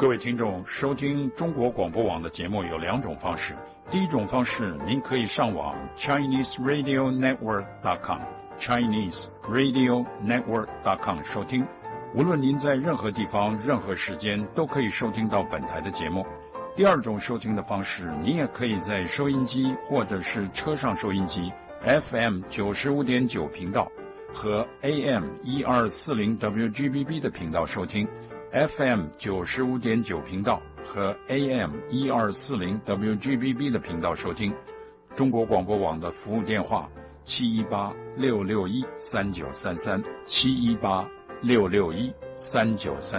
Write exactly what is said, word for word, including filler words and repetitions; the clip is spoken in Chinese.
各位听众，收听中国广播网的节目有两种方式。第一种方式，您可以上网 Chinese Radio Network dot com Chinese Radio Network dot com 收听。无论您在任何地方、任何时间，都可以收听到本台的节目。第二种收听的方式，您也可以在收音机或者是车上收音机 F M 九十五点九频道和 A M 一二四零 W G B B 的频道收听。F M 九十五点九频道和 A M 一二四零 W G B B 的频道收听。中国广播网的服务电话七一八六六一三九三三七一八六六一三九三。